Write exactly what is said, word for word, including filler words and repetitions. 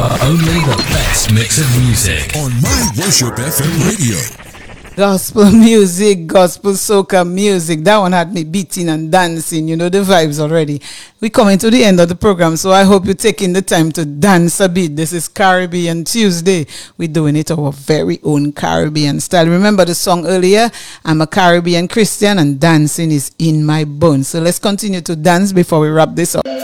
Only the best mix of music on My Worship F M Radio. Gospel music, gospel soca music. That one had me beating and dancing. You know the vibes already. We coming to the end of the program, so I hope you're taking the time to dance a bit. This is Caribbean Tuesday. We're doing it our very own Caribbean style. Remember the song earlier? I'm a Caribbean Christian and dancing is in my bones. So let's continue to dance before we wrap this up.